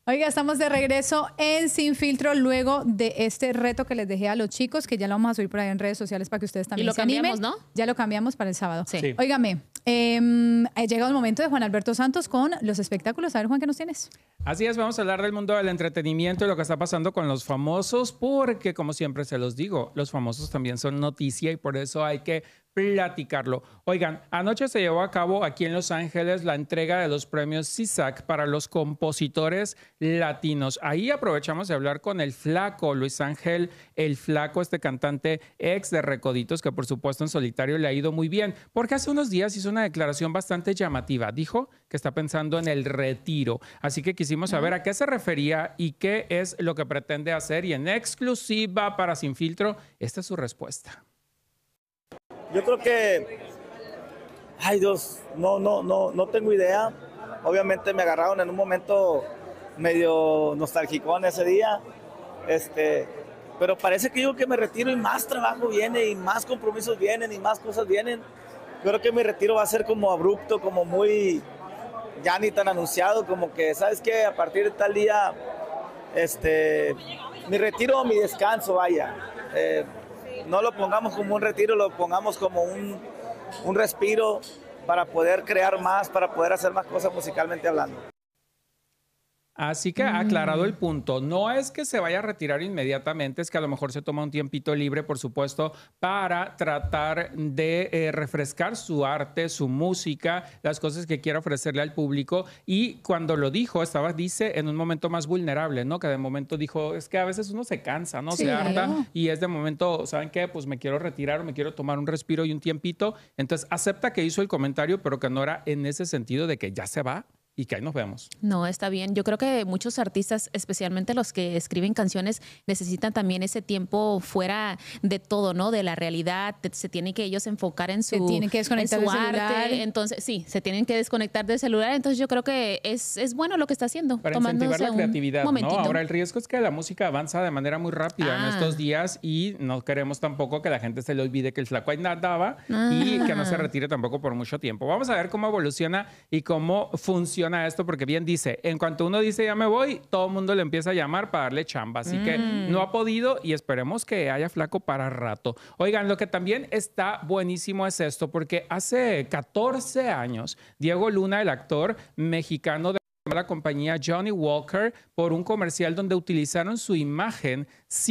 Oiga, estamos de regreso en Sin Filtro luego de este reto que les dejé a los chicos, que ya lo vamos a subir por ahí en redes sociales para que ustedes también se animen. Y lo cambiamos, ¿no? Ya lo cambiamos para el sábado. Sí. Óigame, ha llegado el momento de Juan Alberto Santos con los espectáculos. A ver, Juan, ¿qué nos tienes? Así es, vamos a hablar del mundo del entretenimiento y lo que está pasando con los famosos, porque como siempre se los digo, los famosos también son noticia y por eso hay que platicarlo. Oigan, anoche se llevó a cabo aquí en Los Ángeles la entrega de los premios SISAC para los compositores latinos. Ahí aprovechamos de hablar con el Flaco, Luis Ángel el Flaco, este cantante ex de Recoditos, que por supuesto en solitario le ha ido muy bien, porque hace unos días hizo una declaración bastante llamativa. Dijo que está pensando en el retiro. Así que quisimos saber a qué se refería y qué es lo que pretende hacer. Y en exclusiva para Sin Filtro, esta es su respuesta. Yo creo que, ay Dios, no tengo idea. Obviamente me agarraron en un momento medio nostálgico en ese día, pero parece que digo que me retiro y más trabajo viene y más compromisos vienen y más cosas vienen. Yo creo que mi retiro va a ser como abrupto, como muy, ya ni tan anunciado, como que, ¿sabes qué? A partir de tal día, mi retiro o mi descanso, vaya. No lo pongamos como un retiro, lo pongamos como un respiro para poder crear más, para poder hacer más cosas musicalmente hablando. Así que aclarado el punto, no es que se vaya a retirar inmediatamente, es que a lo mejor se toma un tiempito libre, por supuesto, para tratar de refrescar su arte, su música, las cosas que quiera ofrecerle al público. Y cuando lo dijo, dice, en un momento más vulnerable, ¿no? Que de momento dijo, es que a veces uno se cansa, ¿no? Sí, se harta y es de momento, ¿saben qué? Pues me quiero retirar o me quiero tomar un respiro y un tiempito. Entonces acepta que hizo el comentario, pero que no era en ese sentido de que ya se va y que ahí nos vemos. No, está bien. Yo creo que muchos artistas, especialmente los que escriben canciones, necesitan también ese tiempo fuera de todo, ¿no? De la realidad. Se tienen que ellos enfocar en su, se tienen que desconectar en su del arte. Celular. Entonces, sí, se tienen que desconectar del celular. Entonces, yo creo que es bueno lo que está haciendo. Para incentivar la creatividad, ¿no? Ahora, el riesgo es que la música avanza de manera muy rápida en estos días y no queremos tampoco que la gente se le olvide que el Flaco ahí nadaba y que no se retire tampoco por mucho tiempo. Vamos a ver cómo evoluciona y cómo funciona esto, porque bien dice, en cuanto uno dice ya me voy, todo el mundo le empieza a llamar para darle chamba, así que no ha podido y esperemos que haya Flaco para rato. Oigan, lo que también está buenísimo es esto, porque hace 14 años, Diego Luna, el actor mexicano de la compañía Johnny Walker, por un comercial donde utilizaron su imagen